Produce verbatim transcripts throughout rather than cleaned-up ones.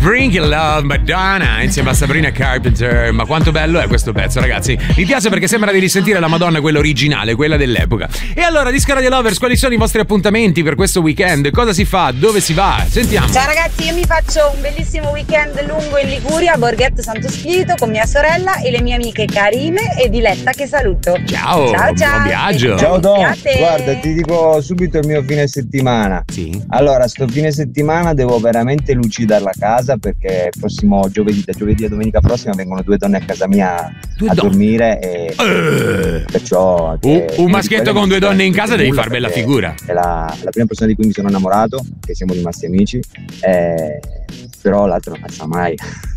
Bring Your Love, Madonna, insieme a Sabrina Carpenter. Ma quanto bello è questo pezzo, ragazzi. Mi piace perché sembra di risentire la Madonna, quella originale, quella dell'epoca. E allora, Disco Radio Lovers, quali sono i vostri appuntamenti per questo weekend? Cosa si fa? Dove si va? Sentiamo. Ciao ragazzi, io mi faccio un bellissimo weekend lungo in Liguria, a Borghetto Santo Spirito, con mia sorella e le mie amiche Karime e Diletta, che saluto. Ciao, ciao, ciao. Buon viaggio. Ciao Don, guarda, ti dico subito il mio fine settimana. Sì. Allora, sto fine settimana devo veramente lucidare la casa, perché il prossimo giovedì, da giovedì a domenica prossima vengono due donne a casa mia due a don- dormire e uh. perciò uh, un maschietto con due donne in casa devi far bella figura. È la, la prima persona di cui mi sono innamorato, che siamo rimasti amici, eh, però l'altro non la sa mai.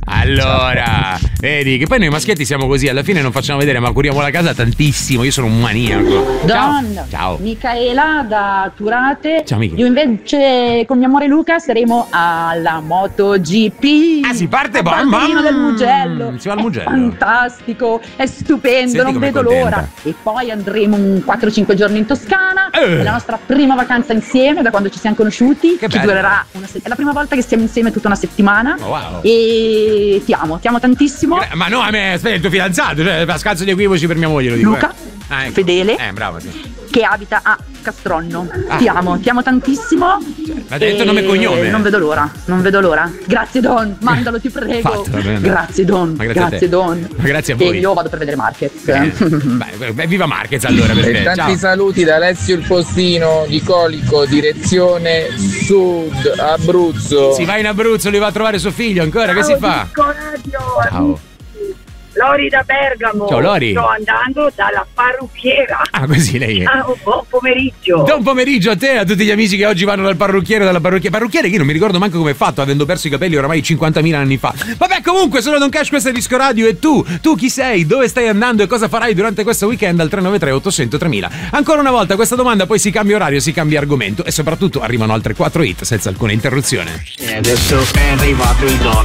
Allora, vedi che poi noi maschietti siamo così, alla fine non facciamo vedere, ma curiamo la casa tantissimo. Io sono un maniaco. Don, ciao, ciao. Micaela da Turate. Ciao Michi. Io invece con mio amore Luca saremo alla MotoGP. Ah, si parte, a bam, Barberino bam. del Mugello. Si va al È Mugello. fantastico, è stupendo, Senti non com'è vedo contenta. l'ora. E poi andremo un quattro cinque giorni in Toscana. Eh. È la nostra prima vacanza insieme da quando ci siamo conosciuti. Che Ci bello. durerà una settimana. È la prima volta che stiamo insieme tutta una settimana. Oh, wow. E ti amo, ti amo tantissimo. Eh, Ma no, a me, aspetta, il tuo fidanzato, cioè, a scazzo di equivoci per mia moglie, lo dico. Luca, eh. Ah, ecco. fedele. Eh, bravo, sì. Che abita a Castronno. Ah. Ti amo, ti amo tantissimo. Ma hai detto E nome e cognome? Non vedo l'ora, non vedo l'ora. Grazie Don, mandalo ti prego. Fatto, va bene. Grazie Don, Ma grazie a grazie te. Don. Ma grazie a E voi. io vado per vedere Marquez. Eh, beh, beh, viva Marquez allora per E te. tanti Ciao. saluti da Alessio il Postino di Colico, direzione sud, Abruzzo. Si va in Abruzzo, li va a trovare suo figlio ancora, che si fa? Ciao. Lori da Bergamo. Ciao, Lori. Sto andando dalla parrucchiera. Ah, così lei è. Ah, buon pomeriggio. Buon pomeriggio a te e a tutti gli amici che oggi vanno dal parrucchiere dalla parrucchiera. Parrucchiere che io non mi ricordo manco come è fatto, avendo perso i capelli oramai cinquantamila anni fa. Vabbè, comunque, sono Don Cash, questa è Disco Radio. E tu? Tu chi sei? Dove stai andando e cosa farai durante questo weekend al tre nove tre ottocento tremila? Ancora una volta questa domanda, poi si cambia orario, si cambia argomento e soprattutto arrivano altre quattro hit senza alcuna interruzione. E adesso è arrivato il doc.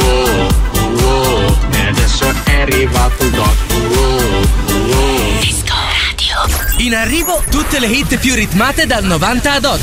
Wow, wow. E adesso è arrivato il doc. Wow, wow. Disco Radio. In arrivo tutte le hit più ritmate dal novanta ad oggi.